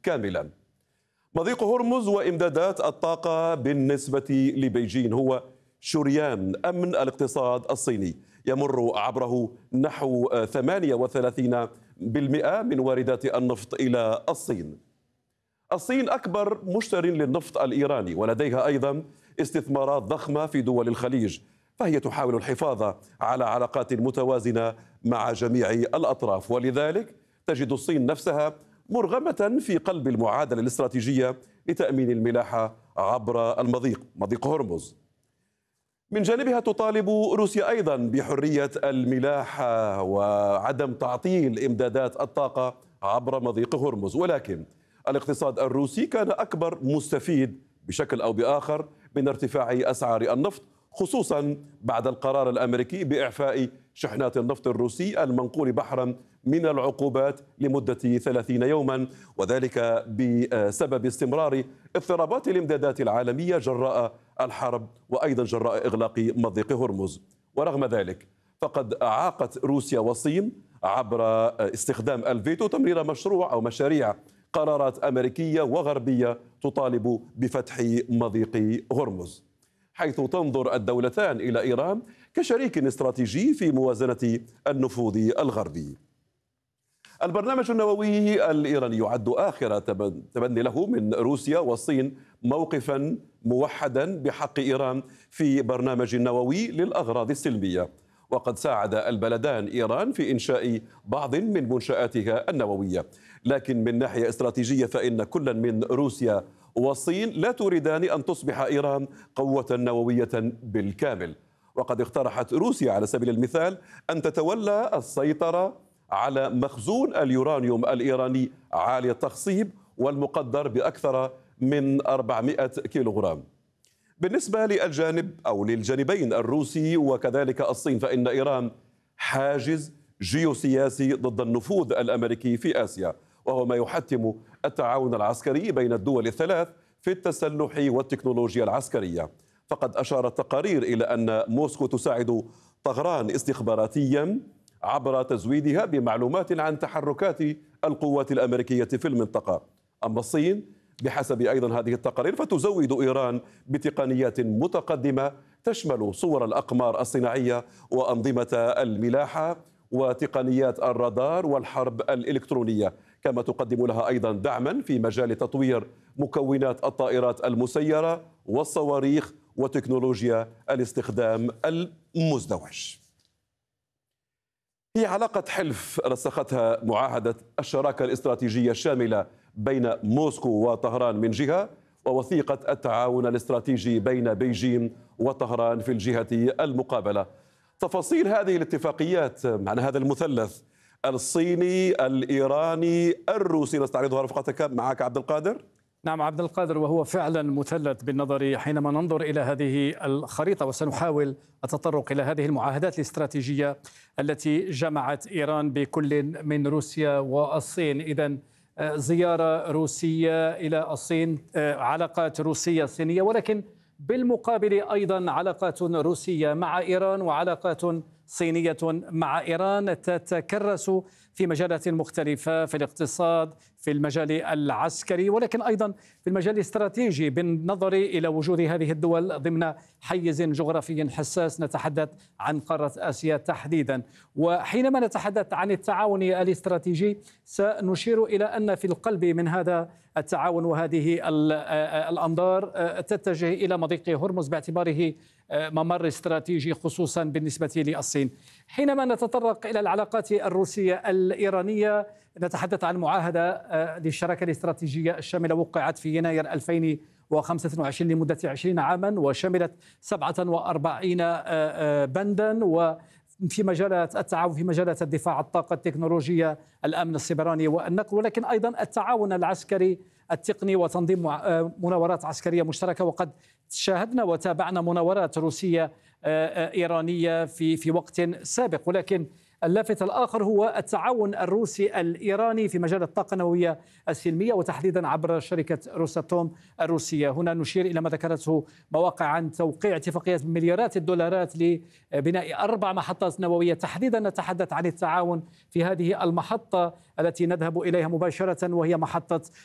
كاملا. مضيق هرمز وإمدادات الطاقة بالنسبة لبيجين هو شريان أمن الاقتصاد الصيني، يمر عبره نحو 38% من واردات النفط إلى الصين. الصين أكبر مشتر للنفط الإيراني، ولديها أيضا استثمارات ضخمة في دول الخليج، فهي تحاول الحفاظ على علاقات متوازنة مع جميع الأطراف، ولذلك تجد الصين نفسها مرغمة في قلب المعادلة الاستراتيجية لتأمين الملاحة عبر مضيق هرمز. من جانبها تطالب روسيا أيضا بحرية الملاحة وعدم تعطيل إمدادات الطاقة عبر مضيق هرمز، ولكن الاقتصاد الروسي كان أكبر مستفيد بشكل أو بآخر من ارتفاع أسعار النفط، خصوصا بعد القرار الأمريكي بإعفاء شحنات النفط الروسي المنقول بحرا من العقوبات لمدة 30 يوما، وذلك بسبب استمرار اضطرابات الإمدادات العالمية جراء الحرب وأيضا جراء إغلاق مضيق هرمز. ورغم ذلك فقد أعاقت روسيا والصين عبر استخدام الفيتو تمرير مشروع أو مشاريع قرارات أمريكية وغربية تطالب بفتح مضيق هرمز، حيث تنظر الدولتان إلى إيران كشريك استراتيجي في موازنة النفوذ الغربي. البرنامج النووي الإيراني يعد آخر تبني له من روسيا والصين موقفا موحدا بحق إيران في برنامج نووي للأغراض السلمية، وقد ساعد البلدان إيران في إنشاء بعض من منشآتها النووية، لكن من ناحية استراتيجية فإن كل من روسيا والصين لا تريدان أن تصبح إيران قوة نووية بالكامل. وقد اقترحت روسيا على سبيل المثال أن تتولى السيطرة على مخزون اليورانيوم الإيراني عالي التخصيب والمقدر بأكثر من 400 كيلوغرام. بالنسبة للجانبين الروسي وكذلك الصين، فإن إيران حاجز جيوسياسي ضد النفوذ الأمريكي في آسيا، وهو ما يحتم التعاون العسكري بين الدول الثلاث في التسلح والتكنولوجيا العسكرية. فقد أشارت تقارير إلى أن موسكو تساعد طهران استخباراتيا عبر تزويدها بمعلومات عن تحركات القوات الأمريكية في المنطقة. أما الصين بحسب أيضا هذه التقارير فتزود إيران بتقنيات متقدمة تشمل صور الأقمار الصناعية وأنظمة الملاحة وتقنيات الرادار والحرب الإلكترونية، كما تقدم لها أيضا دعما في مجال تطوير مكونات الطائرات المسيرة والصواريخ وتكنولوجيا الاستخدام المزدوج. هي علاقة حلف رسختها معاهدة الشراكة الاستراتيجية الشاملة بين موسكو وطهران من جهة، ووثيقة التعاون الاستراتيجي بين بيجين وطهران في الجهة المقابلة. تفاصيل هذه الاتفاقيات عن هذا المثلث الصيني الإيراني الروسي نستعرضها رفقتك معك عبد القادر. نعم عبد القادر، وهو فعلا مثلث بالنظر حينما ننظر إلى هذه الخريطة، وسنحاول التطرق إلى هذه المعاهدات الاستراتيجية التي جمعت إيران بكل من روسيا والصين. إذن زيارة روسية إلى الصين، علاقات روسية صينية، ولكن بالمقابل أيضا علاقات روسية مع إيران وعلاقات صينية مع إيران تتكرس في مجالات مختلفة، في الاقتصاد، في المجال العسكري، ولكن أيضا في المجال الاستراتيجي بالنظر إلى وجود هذه الدول ضمن حيز جغرافي حساس. نتحدث عن قارة آسيا تحديدا. وحينما نتحدث عن التعاون الاستراتيجي سنشير إلى أن في القلب من هذا التعاون وهذه الأنظار تتجه إلى مضيق هرمز باعتباره ممر استراتيجي خصوصا بالنسبة للصين. حينما نتطرق إلى العلاقات الروسية الإيرانية نتحدث عن معاهدة للشراكة الاستراتيجية الشاملة وقعت في يناير 2025 لمدة 20 عاما، وشملت 47 بندا، وفي مجالات التعاون في مجالات الدفاع، الطاقة، التكنولوجيا، الأمن السيبراني والنقل، ولكن أيضا التعاون العسكري التقني وتنظيم مناورات عسكرية مشتركة. وقد شاهدنا وتابعنا مناورات روسية إيرانية في وقت سابق، ولكن اللافت الآخر هو التعاون الروسي الإيراني في مجال الطاقة النووية السلمية، وتحديدا عبر شركة روساتوم الروسية. هنا نشير إلى ما ذكرته مواقع عن توقيع اتفاقيات بمليارات الدولارات لبناء 4 محطات نووية. تحديدا نتحدث عن التعاون في هذه المحطة التي نذهب إليها مباشرة، وهي محطة